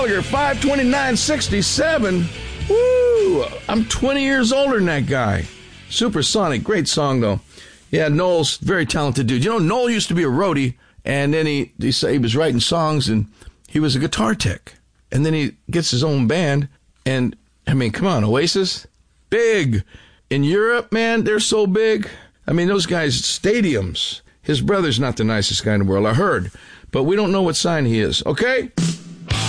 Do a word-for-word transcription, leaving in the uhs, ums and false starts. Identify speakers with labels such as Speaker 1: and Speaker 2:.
Speaker 1: five twenty-nine sixty-seven. Woo! I'm twenty years older than that guy. Supersonic, great song though. Yeah, Noel's very talented dude. You know, Noel used to be a roadie, and then he he, he was writing songs, and he was a guitar tech. And then he gets his own band, and I mean, come on, Oasis, big in Europe, man. They're so big. I mean, those guys, stadiums. His brother's not the nicest guy in the world, I heard, but we don't know what sign he is. Okay.